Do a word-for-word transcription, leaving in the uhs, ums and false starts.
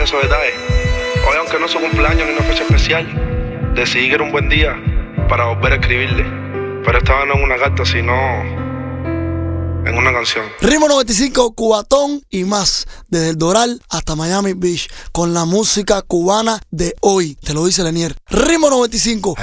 esos detalles. Hoy, aunque no es su cumpleaños ni una fecha especial, decidí que era un buen día para volver a escribirle. Pero estaba no en una carta, sino en una canción. Ritmo noventa y cinco, Cubatón y más. Desde el Doral hasta Miami Beach. Con la música cubana de hoy. Te lo dice Lenier. Ritmo noventa y cinco.